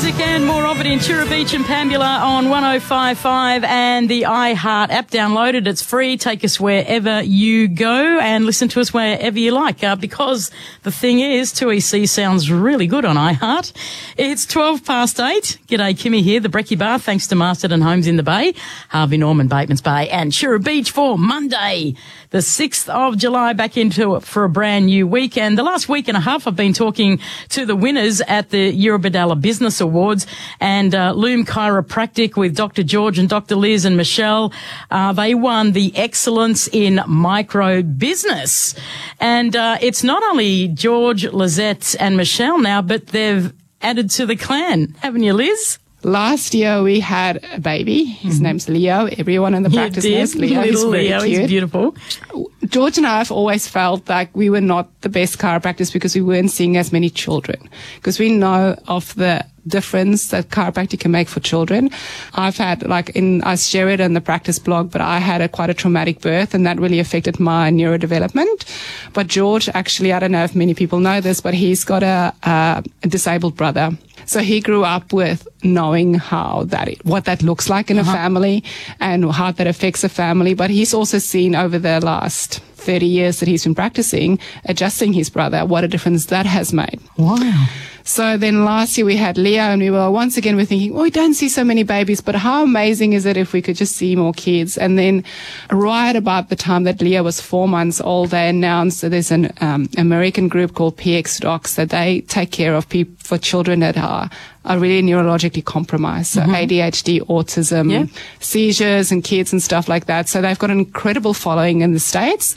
music and more of it in Chura Beach and Pambula on 105.5 and the iHeart app. Downloaded. It's free. Take us wherever you go and listen to us wherever you like. Because the thing is, 2EC sounds really good on iHeart. It's 8:12. G'day, Kimmy here, the Brekkie Bar, thanks to Masterton Homes in the Bay, Harvey Norman, Bateman's Bay and Chura Beach for Monday, the 6th of July, back into it for a brand new week. And the last week and a half I've been talking to the winners at the Eurobadala Business Awards, and Loom Chiropractic with Dr. George and Dr. Liz and Michelle. They won the Excellence in Micro Business. And it's not only George, Lizette and Michelle now, but they've added to the clan, haven't you, Liz? Last year we had a baby. His name's Leo. Everyone in the practice knows Leo. He's very Leo, cute. He's beautiful. George and I have always felt like we were not the best chiropractors because we weren't seeing as many children. Because we know of the difference that chiropractic can make for children. I've had, I share it in the practice blog, but I had quite a traumatic birth and that really affected my neurodevelopment. But George, actually, I don't know if many people know this, but he's got a disabled brother. So he grew up with knowing what that looks like in a family and how that affects a family. But he's also seen over the last 30 years that he's been practicing, adjusting his brother, what a difference that has made. Wow. So then last year we had Leo and we're thinking, we don't see so many babies, but how amazing is it if we could just see more kids? And then right about the time that Leo was 4 months old, they announced that there's an American group called PX Docs that they take care of for children that are really neurologically compromised. So ADHD, autism, seizures and kids and stuff like that. So they've got an incredible following in the States.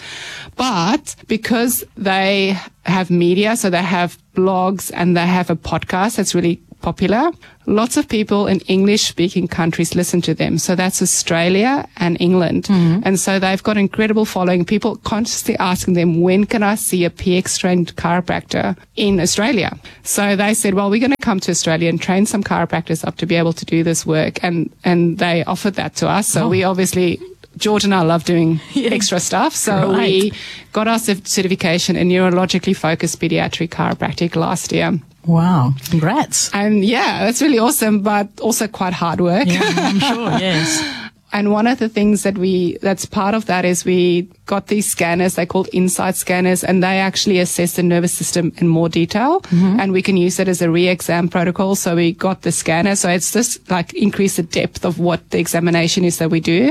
But because they have media, so they have blogs and they have a podcast that's really popular, lots of people in English-speaking countries listen to them. So that's Australia and England. And so they've got incredible following. People constantly asking them, when can I see a PX-trained chiropractor in Australia? So they said, well, we're going to come to Australia and train some chiropractors up to be able to do this work. And they offered that to us. So we obviously... George and I love doing extra stuff. So we got our certification in neurologically focused pediatric chiropractic last year. Wow. Congrats. And that's really awesome, but also quite hard work. Yeah, I'm sure, yes. And one of the things that's part of that is we got these scanners, they're called Insight scanners, and they actually assess the nervous system in more detail. And we can use it as a re-exam protocol. So we got the scanner. So it's just increase the depth of what the examination is that we do.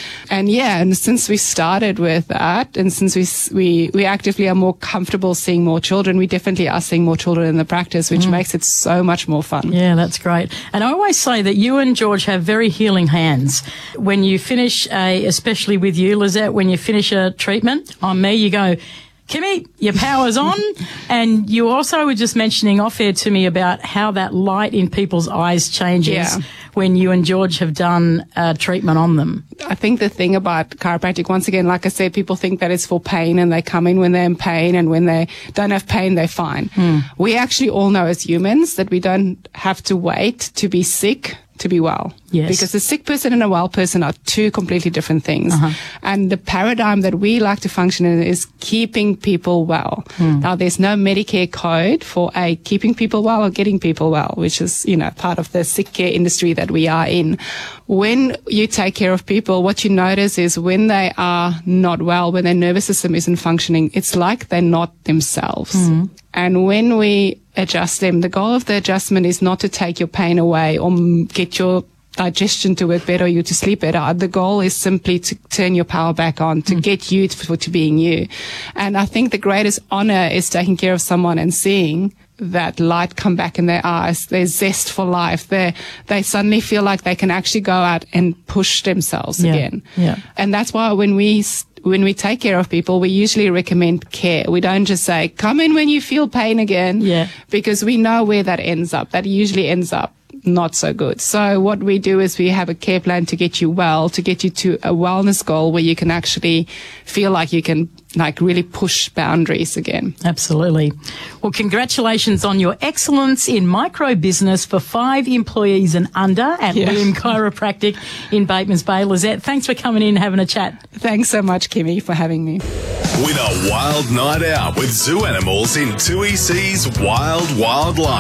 And since we started with that, and since we actively are more comfortable seeing more children, we definitely are seeing more children in the practice, which makes it so much more fun. Yeah, that's great. And I always say that you and George have very healing hands. When you finish especially with you, Lizette, when you finish a treatment on me, you go, Kimmy, your power's on. And you also were just mentioning off air to me about how that light in people's eyes changes when you and George have done treatment on them. I think the thing about chiropractic, once again, like I said, people think that it's for pain and they come in when they're in pain, and when they don't have pain, they're fine. We actually all know as humans that we don't have to wait to be sick to be well. Yes. Because a sick person and a well person are two completely different things. And the paradigm that we like to function in is keeping people well. Now, there's no Medicare code for keeping people well or getting people well, which is, part of the sick care industry that we are in. When you take care of people, what you notice is when they are not well, when their nervous system isn't functioning, it's like they're not themselves. And when we adjust them, the goal of the adjustment is not to take your pain away or get your digestion to work better or you to sleep better. The goal is simply to turn your power back on, to get you to being you. And I think the greatest honor is taking care of someone and seeing that light come back in their eyes, their zest for life. They suddenly feel like they can actually go out and push themselves again. And that's why when we take care of people, we usually recommend care. We don't just say, come in when you feel pain again, because we know where that ends up. That usually ends up not so good. So what we do is we have a care plan to get you well, to get you to a wellness goal where you can actually feel like you can really push boundaries again. Absolutely. Well, congratulations on your excellence in micro business for 5 employees and under at Loom Chiropractic in Bateman's Bay. Lizette, thanks for coming in and having a chat. Thanks so much, Kimmy, for having me. Win a wild night out with zoo animals in 2EC's Wild Wildlife.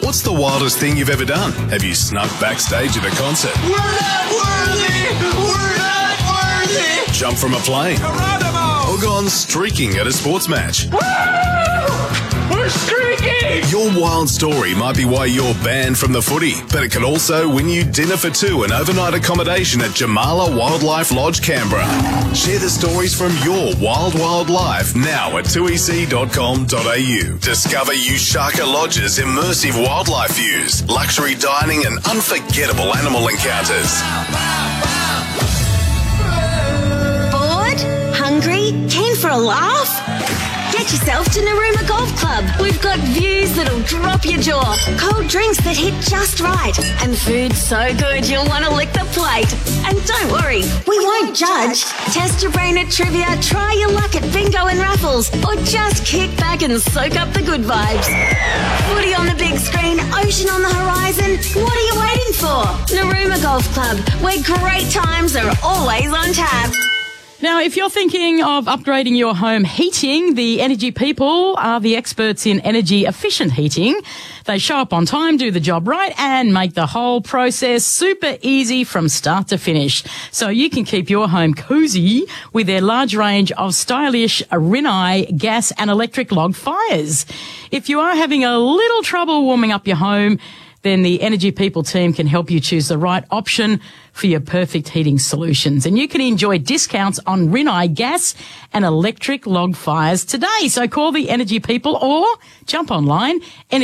What's the wildest thing you've ever done? Have you snuck backstage at a concert? We're not worthy! We're not worthy! Jumped from a plane? Geronimo! Or gone streaking at a sports match? Woo! We're streaking! Your wild story might be why you're banned from the footy, but it can also win you dinner for two and overnight accommodation at Jamala Wildlife Lodge, Canberra. Share the stories from your wild life now at 2ec.com.au. Discover Ushaka Lodge's immersive wildlife views, luxury dining and unforgettable animal encounters. Bored? Hungry? Keen for a laugh? Get yourself to Narooma Golf Club. We've got views that'll drop your jaw, cold drinks that hit just right, and food so good you'll want to lick the plate. And don't worry, we won't judge. Test your brain at trivia, try your luck at bingo and raffles, or just kick back and soak up the good vibes. Footy on the big screen, ocean on the horizon. What are you waiting for? Narooma Golf Club, where great times are always on tap. Now, if you're thinking of upgrading your home heating, the Energy People are the experts in energy efficient heating. They show up on time, do the job right, and make the whole process super easy from start to finish. So you can keep your home cozy with their large range of stylish Rinnai gas and electric log fires. If you are having a little trouble warming up your home, then the Energy People team can help you choose the right option for your perfect heating solutions. And you can enjoy discounts on Rinnai gas and electric log fires today. So call the Energy People or jump online,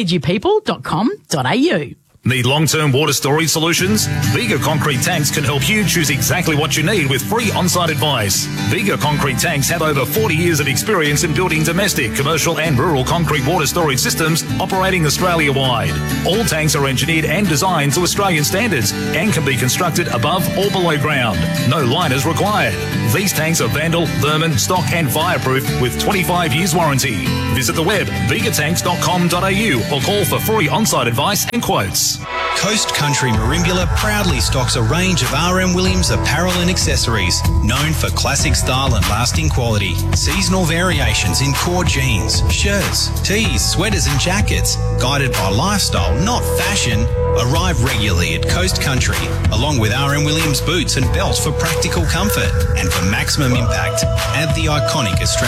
energypeople.com.au. Need long-term water storage solutions? Bega Concrete Tanks can help you choose exactly what you need with free on-site advice. Bega Concrete Tanks have over 40 years of experience in building domestic, commercial and rural concrete water storage systems operating Australia-wide. All tanks are engineered and designed to Australian standards and can be constructed above or below ground. No liners required. These tanks are vandal, vermin, stock and fireproof with 25 years warranty. Visit the web vegatanks.com.au or call for free on-site advice and quotes. Coast Country Merimbula proudly stocks a range of RM Williams apparel and accessories, known for classic style and lasting quality. Seasonal variations in core jeans, shirts, tees, sweaters and jackets, guided by lifestyle, not fashion, arrive regularly at Coast Country, along with RM Williams boots and belts for practical comfort and for maximum impact. Add the iconic Australian